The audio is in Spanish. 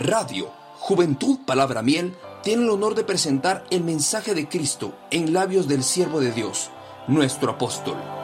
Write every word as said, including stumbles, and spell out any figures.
Radio Juventud Palabra Miel tiene el honor de presentar el mensaje de Cristo en labios del siervo de Dios, nuestro apóstol,